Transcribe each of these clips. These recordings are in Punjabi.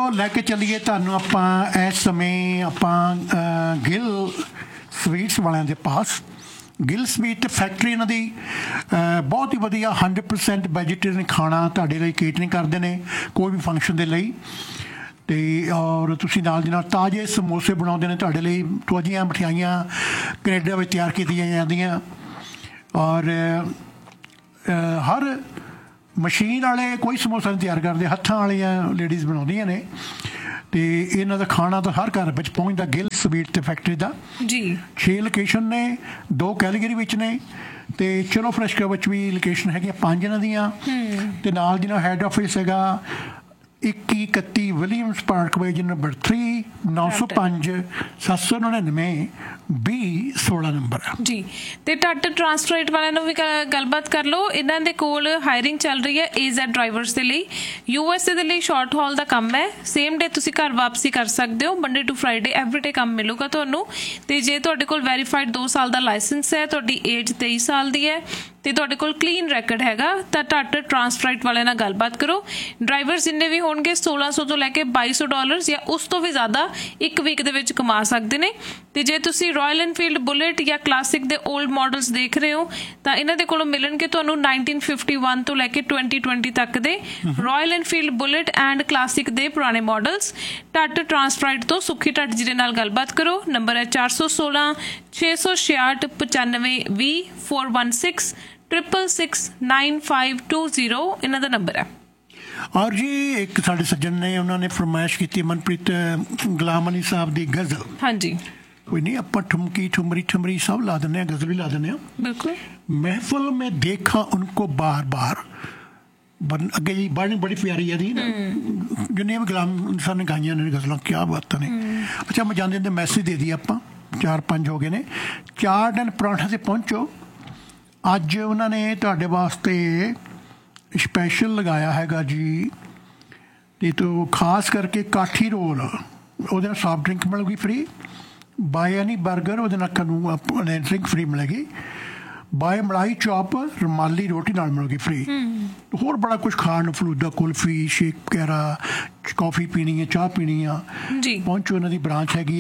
ਲੈ ਕੇ ਚੱਲੀਏ ਤੁਹਾਨੂੰ ਆਪਾਂ ਇਸ ਸਮੇਂ ਆਪਾਂ ਗਿੱਲ ਸਵੀਟਸ ਵਾਲਿਆਂ ਦੇ ਪਾਸ। ਗਿੱਲ ਸਵੀਟ ਫੈਕਟਰੀ ਇਹਨਾਂ ਦੀ ਬਹੁਤ ਹੀ ਵਧੀਆ 100% ਵੈਜੀਟੇਰੀਅਨ ਖਾਣਾ ਤੁਹਾਡੇ ਲਈ ਕੇਟਰਿੰਗ ਕਰਦੇ ਨੇ ਕੋਈ ਵੀ ਫੰਕਸ਼ਨ ਦੇ ਲਈ। ਅਤੇ ਔਰ ਤੁਸੀਂ ਨਾਲ ਦੀ ਨਾਲ ਤਾਜ਼ੇ ਸਮੋਸੇ ਬਣਾਉਂਦੇ ਨੇ ਤੁਹਾਡੇ ਲਈ। ਤਾਜ਼ੀਆਂ ਮਠਿਆਈਆਂ ਕੈਨੇਡਾ ਵਿੱਚ ਤਿਆਰ ਕੀਤੀਆਂ ਜਾਂਦੀਆਂ ਔਰ ਹਰ ਮਸ਼ੀਨ ਵਾਲੇ ਕੋਈ ਸਮੋਸਾ ਨਹੀਂ ਤਿਆਰ ਕਰਦੇ, ਹੱਥਾਂ ਵਾਲੀਆਂ ਲੇਡੀਜ਼ ਬਣਾਉਂਦੀਆਂ ਨੇ। ਅਤੇ ਇਹਨਾਂ ਦਾ ਖਾਣਾ ਤਾਂ ਹਰ ਘਰ ਵਿੱਚ ਪਹੁੰਚਦਾ ਗਿੱਲ ਸਵੀਟ ਅਤੇ ਫੈਕਟਰੀ ਦਾ ਜੀ। 6 ਲੋਕੇਸ਼ਨ ਨੇ, 2 ਕੈਲਗਰੀ ਵਿੱਚ ਨੇ ਅਤੇ ਚਲੋ ਫਰੈਸ਼ਕਾ ਵਿੱਚ ਵੀ ਲੋਕੇਸ਼ਨ ਹੈਗੀਆਂ 5 ਇਹਨਾਂ ਦੀਆਂ। ਅਤੇ ਨਾਲ ਦੀ ਨਾਲ ਹੈੱਡ ਆਫਿਸ ਹੈਗਾ 2131 ਵਿਲੀਅਮਸ ਪਾਰਕਵੇ ਨੰਬਰ 3 905 799 2016 ਨੰਬਰ ਜੀ। ਤੇ ਟਾਟਾ ਟਰਾਂਸਪੋਰਟ ਵਾਲਿਆਂ ਨੂੰ ਵੀ ਗੱਲਬਾਤ ਕਰ ਲਓ। ਇਹਨਾਂ ਦੇ ਕੋਲ ਹਾਇਰਿੰਗ ਚੱਲ ਰਹੀ ਹੈ AZ ਡਰਾਈਵਰਸ ਦੇ ਲਈ। USA ਦੇ ਲਈ ਸ਼ਾਰਟ ਹਾਲ ਦਾ ਕੰਮ ਹੈ। ਸੇਮ ਡੇ ਤੁਸੀਂ ਘਰ ਵਾਪਸੀ ਕਰ ਸਕਦੇ ਹੋ। ਮੰਡੇ ਟੂ ਫਰਾਈਡੇ ਐਵਰੀਡੇ ਕੰਮ ਮਿਲੂਗਾ ਤੁਹਾਨੂੰ। ਤੇ ਜੇ ਤੁਹਾਡੇ ਕੋਲ ਵੈਰੀਫਾਈਡ 2 ਸਾਲ ਦਾ ਲਾਇਸੈਂਸ ਹੈ, ਤੁਹਾਡੀ ਏਜ 23 ਸਾਲ ਦੀ ਹੈ ਤੇ ਤੁਹਾਡੇ ਕੋਲ ਕਲੀਨ ਰੈਕਡ ਹੈਗਾ ਤਾਂ ਟਾਟਾ ਟਰਾਂਸਪੋਰਟ ਵਾਲਿਆਂ ਨਾਲ ਗੱਲਬਾਤ ਕਰੋ। ਡਰਾਈਵਰ ਜਿੰਨੇ ਵੀ ਹੋਣਗੇ $1600 ਤੋਂ ਲੈ ਕੇ $2200 ਜਾਂ ਉਸ ਤੋਂ ਵੀ ਜ਼ਿਆਦਾ ਇੱਕ ਵੀਕ ਦੇ ਵਿੱਚ ਕਮਾ ਸਕਦੇ ਨੇ। ਤੇ ਜੇ ਤੁਸੀਂ ਰਾਇਲ ਐਨਫੀਲਡ ਬੁਲੇਟ ਜਾਂ ਕਲਾਸਿਕ ਦੇ 올ਡ ਮਾਡਲਸ ਦੇਖ ਰਹੇ ਹੋ ਤਾਂ ਇਹਨਾਂ ਦੇ ਕੋਲੋਂ ਮਿਲਣਗੇ ਤੁਹਾਨੂੰ 1951 ਤੋਂ ਲੈ ਕੇ 2020 ਤੱਕ ਦੇ royal Enfield bullet and classic ਦੇ ਪੁਰਾਣੇ ਮਾਡਲਸ। ਟਾਟਾ ਟਰਾਂਸਪੋਰਟ ਤੋਂ ਸੁਖੀ ਟੱਟ ਜੀ ਦੇ ਨਾਲ ਗੱਲਬਾਤ ਕਰੋ। ਨੰਬਰ ਹੈ 416 666 95 20 416 666 9520 ਇਹਨਾਂ ਦਾ ਨੰਬਰ ਹੈ। ਔਰ ਜੀ ਇੱਕ ਸਾਡੇ ਸੱਜਣ ਨੇ ਉਹਨਾਂ ਨੇ ਫਰਮਾਇਸ਼ ਕੀਤੀ ਮਨਪ੍ਰੀਤ ਗੁਲਾਮ ਅਲੀ ਸਾਹਿਬ ਦੀ ਗਜ਼ਲ। ਹਾਂਜੀ ਕੋਈ नहीं ਆਪਾਂ ठुमकी ठुमरी ठुमरी सब ला देने गजल भी ला देने बिल्कुल। महफिल में देखा उनको बार बार अगे जी बड़ी प्यारी है जिन्हें भी गुलाम साहब ने गाइया ने गजलों क्या बात ने। अच्छा मैं जाते मैसेज दे दिए आप 4-5 हो गए ने। 4 दिन पराठा से पहुँचो अज उन्होंने तुहाडे वास्ते स्पैशल लगाया हैगा जी। तो खास करके काठी रोल वो सॉफ्ट ड्रिंक मिलेगी फ्री। बाय एनी बर्गर वो ड्रिंक फ्री मिलेगी। बाय मलाई चॉप रुमाली रोटी नाल मिलेगी फ्री। होर बड़ा कुछ खाण फलूदा कुल्फी शेक वगैरह कॉफ़ी पीनी है चाह पीनी है पहुँचो। इन्हों की ब्रांच हैगी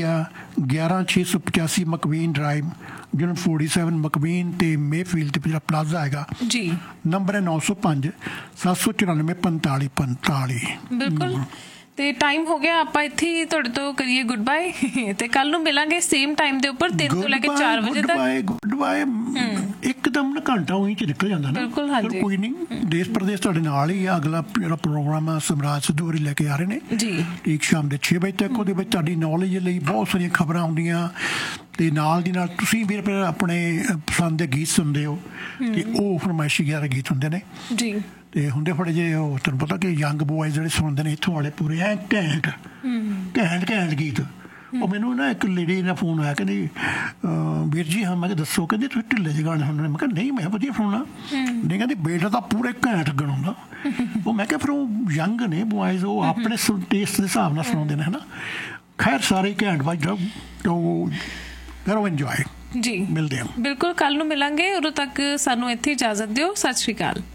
11685 मकवीन ड्राइव यूनिट 47 मकवीन ते मेफील्ड ते जो प्लाजा हैगा जी। नंबर है 905 794 45 45 बिल्कुल। ਤੇ ਟਾਈਮ ਹੋ ਗਿਆ ਆਪਾਂ ਇੱਥੇ ਹੀ ਤੁਹਾਡੇ ਤੋਂ ਕਰੀਏ ਗੁੱਡ ਬਾਏ ਤੇ ਕੱਲ ਨੂੰ ਮਿਲਾਂਗੇ ਸੇਮ ਟਾਈਮ ਦੇ ਉੱਪਰ 3 ਤੋਂ ਲੈ ਕੇ 4 ਵਜੇ ਤੱਕ। ਗੁੱਡ ਬਾਏ ਇੱਕਦਮ ਨਾ ਘੰਟਾ ਉਹੀ ਚ ਨਿਕਲ ਜਾਂਦਾ ਨਾ। ਬਿਲਕੁਲ ਹਾਂਜੀ ਕੋਈ ਨਹੀਂ ਦੇਸ਼ ਪ੍ਰਦੇਸ਼ ਤੁਹਾਡੇ ਨਾਲ ਹੀ ਆ। ਅਗਲਾ ਜਿਹੜਾ ਪ੍ਰੋਗਰਾਮ ਆ ਸਮਰਾਜ ਸਿੱਧੂ ਹੋਰੀ ਲੈ ਕੇ ਆ ਰਹੇ ਨੇ ਜੀ ਠੀਕ ਸ਼ਾਮ ਦੇ 6 ਵਜੇ ਤੱਕ। ਉਹਦੇ ਵਿੱਚ ਤੁਹਾਡੀ ਨੌਲੇਜ ਲਈ ਬਹੁਤ ਸਾਰੀਆਂ ਖਬਰਾਂ ਆਉਂਦੀਆਂ ਤੇ ਨਾਲ ਦੀ ਨਾਲ ਤੁਸੀਂ ਵੀ ਆਪਣੇ ਪਸੰਦ ਦੇ ਗੀਤ ਸੁਣਦੇ ਹੋ ਤੇ ਉਹ ਫਰਮਾਇਸ਼ੀ ਵਾਲੇ ਗੀਤ ਹੁੰਦੇ ਨੇ ਜੀ। ਤੇ ਹੁੰਦੇ ਥੋੜੇ ਜਿਹੇ ਉਹ ਤੁਹਾਨੂੰ ਪਤਾ ਕਿ ਯੰਗ ਬੋਆਇਜ਼ ਜਿਹੜੇ ਸੁਣਦੇ ਨੇ ਇੱਥੋਂ ਵਾਲੇ ਪੂਰੇ ਐ ਘੈਂਟ ਘੈਂਟ ਗੀਤ। ਉਹ ਮੈਨੂੰ ਨਾ ਇੱਕ ਲੇਡੀ ਦਾ ਫੋਨ ਆਇਆ ਕਹਿੰਦੀ ਵੀਰ ਜੀ ਹਾਂ। ਮੈਂ ਕਿਹਾ ਦੱਸੋ। ਕਹਿੰਦੀ ਤੁਸੀਂ ਢਿੱਲੇ ਜਿਹੇ ਗਾਣੇ ਸੁਣਨੇ। ਮੈਂ ਕਿਹਾ ਨਹੀਂ ਮੈਂ ਵਧੀਆ ਸੁਣਨਾ। ਨਹੀਂ ਕਹਿੰਦੀ ਬੇਟਾ ਤਾਂ ਪੂਰੇ ਘੈਂਟ ਗਾਉਂਦਾ। ਉਹ ਮੈਂ ਕਿਹਾ ਫਿਰ ਉਹ ਯੰਗ ਨੇ ਬੋਆਇਜ਼ ਉਹ ਆਪਣੇ ਟੇਸਟ ਦੇ ਹਿਸਾਬ ਨਾਲ ਸੁਣਾਉਂਦੇ ਨੇ ਹੈ ਨਾ। ਖੈਰ ਸਾਰੇ ਘੈਂਟ ਬਾਈ ਕਰੋ ਇੰਜੋਏ ਜੀ। ਮਿਲਦੇ ਹਾਂ ਬਿਲਕੁਲ ਕੱਲ ਨੂੰ ਮਿਲਾਂਗੇ। ਉਦੋਂ ਤੱਕ ਸਾਨੂੰ ਇੱਥੇ ਇਜਾਜ਼ਤ ਦਿਓ। ਸਤਿ ਸ਼੍ਰੀ ਅਕਾਲ।